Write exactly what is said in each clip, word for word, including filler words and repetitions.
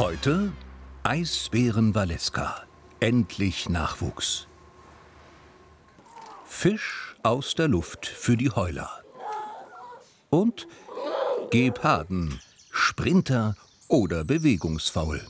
Heute Eisbären Valeska. Endlich Nachwuchs. Fisch aus der Luft für die Heuler. Und Geparden, Sprinter oder bewegungsfaul.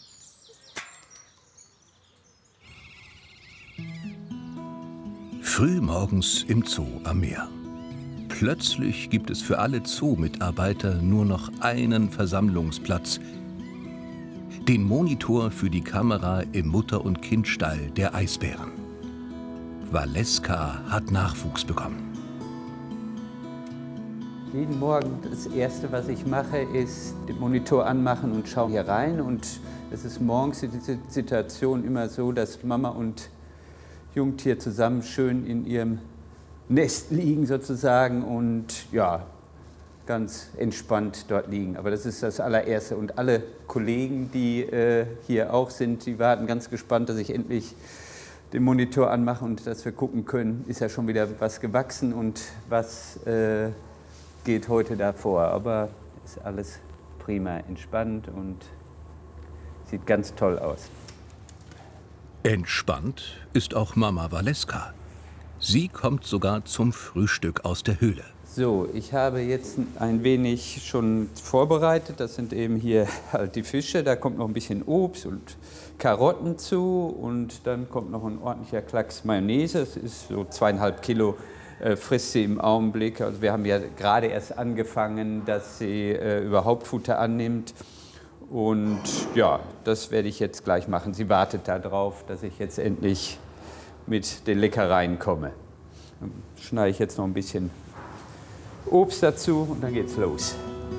Frühmorgens im Zoo am Meer. Plötzlich gibt es für alle Zoo-Mitarbeiter nur noch einen Versammlungsplatz. Den Monitor für die Kamera im Mutter- und Kindstall der Eisbären. Valeska hat Nachwuchs bekommen. Jeden Morgen das Erste, was ich mache, ist den Monitor anmachen und schaue hier rein. Und es ist morgens die Situation immer so, dass Mama und Jungtier zusammen schön in ihrem Nest liegen sozusagen und ja, ganz entspannt dort liegen. Aber das ist das allererste. Und alle Kollegen, die äh, hier auch sind, die warten ganz gespannt, dass ich endlich den Monitor anmache und dass wir gucken können, ist ja schon wieder was gewachsen und was äh, geht heute da vor. Aber ist alles prima entspannt und sieht ganz toll aus. Entspannt ist auch Mama Valeska. Sie kommt sogar zum Frühstück aus der Höhle. So, ich habe jetzt ein wenig schon vorbereitet. Das sind eben hier halt die Fische. Da kommt noch ein bisschen Obst und Karotten zu. Und dann kommt noch ein ordentlicher Klacks Mayonnaise. Das ist so zweieinhalb Kilo, äh, frisst sie im Augenblick. Also wir haben ja gerade erst angefangen, dass sie äh, überhaupt Futter annimmt. Und ja, das werde ich jetzt gleich machen. Sie wartet darauf, dass ich jetzt endlich mit den Leckereien komme. Dann schneide ich jetzt noch ein bisschen Obst dazu und dann geht's los.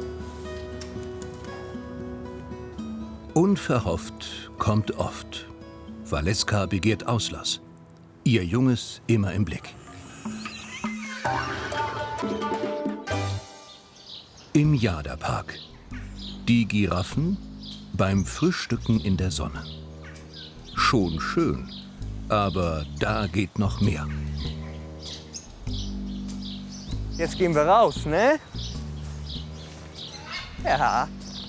Unverhofft kommt oft. Valeska begehrt Auslass. Ihr Junges immer im Blick. Im Jada-Park. Die Giraffen beim Frühstücken in der Sonne. Schon schön, aber da geht noch mehr. Jetzt gehen wir raus, ne? Ja.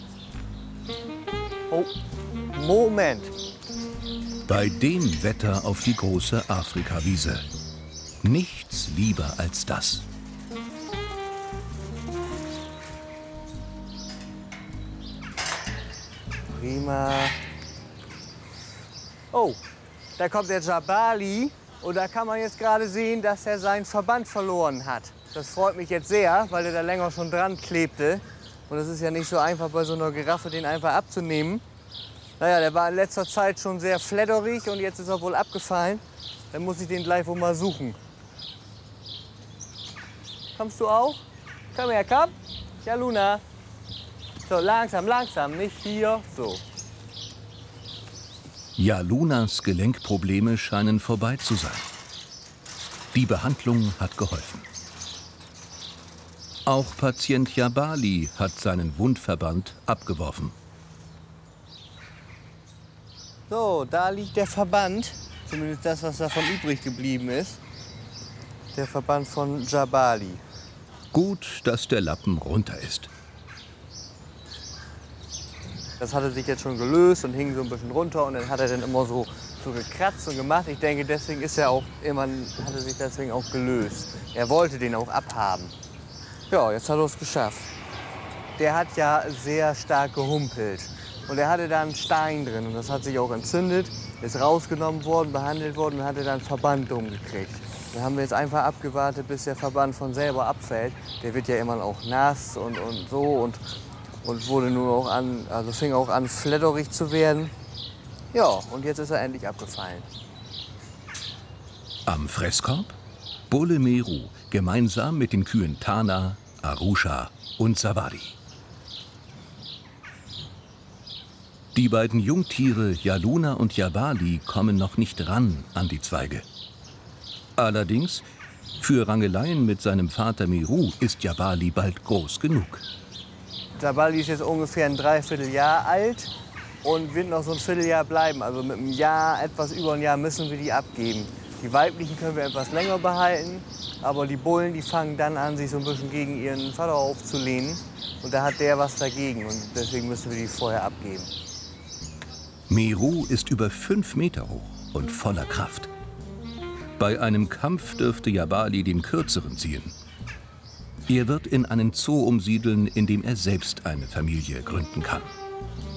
Oh, Moment. Bei dem Wetter auf die große Afrikawiese. Nichts lieber als das. Prima. Oh, da kommt der Jabali und da kann man jetzt gerade sehen, dass er seinen Verband verloren hat. Das freut mich jetzt sehr, weil er da länger schon dran klebte. Und es ist ja nicht so einfach, bei so einer Giraffe den einfach abzunehmen. Naja, der war in letzter Zeit schon sehr fledderig und jetzt ist er wohl abgefallen. Dann muss ich den gleich wohl mal suchen. Kommst du auch? Komm her, komm. Ja, Luna. So, langsam, langsam, nicht hier. So. Ja, Lunas Gelenkprobleme scheinen vorbei zu sein. Die Behandlung hat geholfen. Auch Patient Jabali hat seinen Wundverband abgeworfen. So, da liegt der Verband, zumindest das, was davon übrig geblieben ist. Der Verband von Jabali. Gut, dass der Lappen runter ist. Das hatte sich jetzt schon gelöst und hing so ein bisschen runter und dann hat er dann immer so, so gekratzt und gemacht. Ich denke, deswegen ist er auch immer, hat er sich deswegen auch gelöst. Er wollte den auch abhaben. Ja, jetzt hat er es geschafft. Der hat ja sehr stark gehumpelt. Und er hatte da einen Stein drin und das hat sich auch entzündet, ist rausgenommen worden, behandelt worden und hatte dann Verband umgekriegt. Da haben wir jetzt einfach abgewartet, bis der Verband von selber abfällt. Der wird ja immer auch nass und, und so und, und wurde nur auch an, also fing auch an, fledderig zu werden. Ja, und jetzt ist er endlich abgefallen. Am Fresskorb Bulle Meru gemeinsam mit den Kühen Tana, Arusha und Savadi. Die beiden Jungtiere Yaluna und Jabali kommen noch nicht ran an die Zweige. Allerdings, für Rangeleien mit seinem Vater Meru ist Jabali bald groß genug. Jabali ist jetzt ungefähr ein Dreivierteljahr alt und wird noch so ein Vierteljahr bleiben. Also mit einem Jahr, etwas über ein Jahr müssen wir die abgeben. Die weiblichen können wir etwas länger behalten, aber die Bullen, die fangen dann an, sich so ein bisschen gegen ihren Vater aufzulehnen. Und da hat der was dagegen und deswegen müssen wir die vorher abgeben. Meru ist über fünf Meter hoch und voller Kraft. Bei einem Kampf dürfte Jabali den kürzeren ziehen. Er wird in einen Zoo umsiedeln, in dem er selbst eine Familie gründen kann.